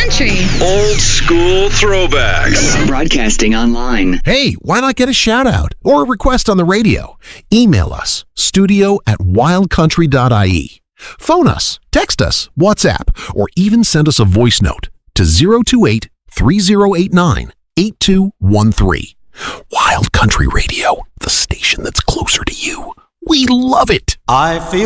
country. Old school throwbacks. Broadcasting online. Hey, why not get a shout out or a request on the radio? Email us, studio@wildcountry.ie. Phone us, text us, WhatsApp, or even send us a voice note to 028-3089-8213. Wild Country Radio, the station that's closer to you. We love it. I feel